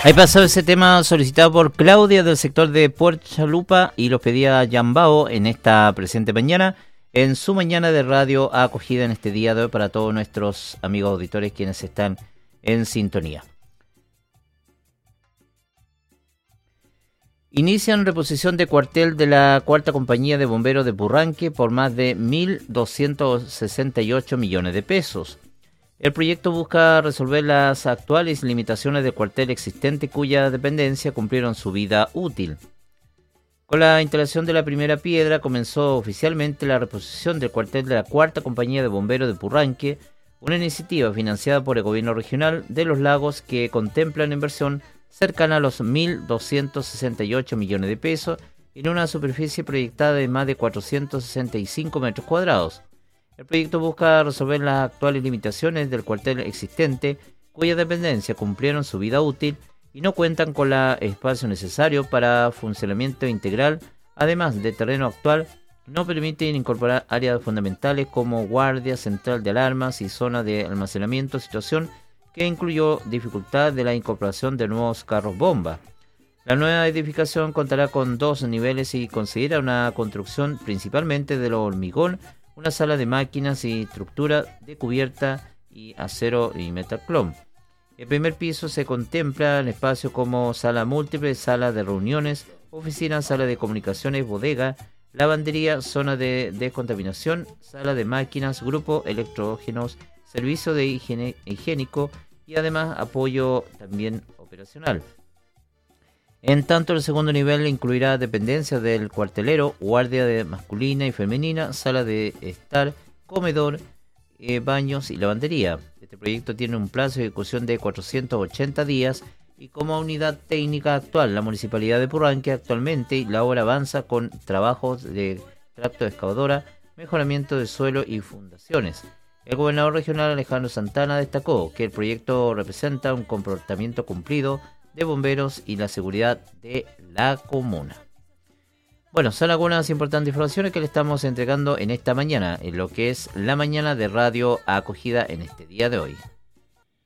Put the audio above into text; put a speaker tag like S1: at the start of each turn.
S1: Ahí pasó ese tema solicitado por Claudia del sector de Puerto Chalupa y los pedía Yambao en esta presente mañana, en su mañana de radio acogida en este día de hoy para todos nuestros amigos auditores quienes están en sintonía. Inician reposición de cuartel de la Cuarta Compañía de Bomberos de Purranque por más de 1.268 millones de pesos. El proyecto busca resolver las actuales limitaciones del cuartel existente cuya dependencia cumplieron su vida útil. Con la instalación de la primera piedra comenzó oficialmente la reposición del cuartel de la Cuarta Compañía de Bomberos de Purranque, una iniciativa financiada por el gobierno regional de Los Lagos que contempla una inversión cercana a los 1.268 millones de pesos en una superficie proyectada de más de 465 metros cuadrados. El proyecto busca resolver las actuales limitaciones del cuartel existente, cuya dependencia cumplieron su vida útil y no cuentan con el espacio necesario para funcionamiento integral, además de terreno actual, no permiten incorporar áreas fundamentales como guardia central de alarmas y zona de almacenamiento, situación que incluyó dificultad de la incorporación de nuevos carros bomba. La nueva edificación contará con 2 niveles y considera una construcción principalmente de hormigón, una sala de máquinas y estructura de cubierta y acero y metanclón. El primer piso se contempla en espacios como sala múltiple, sala de reuniones, oficina, sala de comunicaciones, bodega, lavandería, zona de descontaminación, sala de máquinas, grupo electrógenos, servicio de higiene higiénico y además apoyo también operacional. En tanto, el segundo nivel incluirá dependencias del cuartelero, guardia de masculina y femenina, sala de estar, comedor, baños y lavandería. Este proyecto tiene un plazo de ejecución de 480 días y como unidad técnica actual, la Municipalidad de Purranque actualmente la obra avanza con trabajos de tracto de excavadora, mejoramiento de suelo y fundaciones. El gobernador regional Alejandro Santana destacó que el proyecto representa un comportamiento cumplido de bomberos y la seguridad de la comuna. Bueno, son algunas importantes informaciones que le estamos entregando en esta mañana, en lo que es la mañana de radio acogida en este día de hoy.